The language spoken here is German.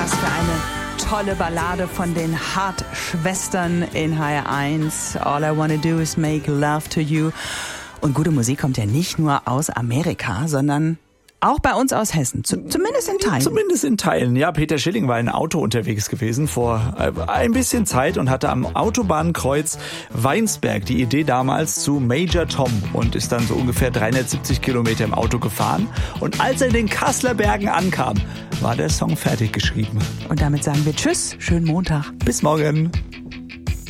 Was für eine tolle Ballade von den Hart-Schwestern in HR1. All I wanna do is make love to you. Und gute Musik kommt ja nicht nur aus Amerika, sondern auch bei uns aus Hessen, zumindest in Teilen. Zumindest in Teilen, ja. Peter Schilling war in Auto unterwegs gewesen vor ein bisschen Zeit und hatte am Autobahnkreuz Weinsberg die Idee damals zu Major Tom und ist dann so ungefähr 370 Kilometer im Auto gefahren. Und als er in den Kasseler Bergen ankam, war der Song fertig geschrieben. Und damit sagen wir Tschüss, schönen Montag. Bis morgen.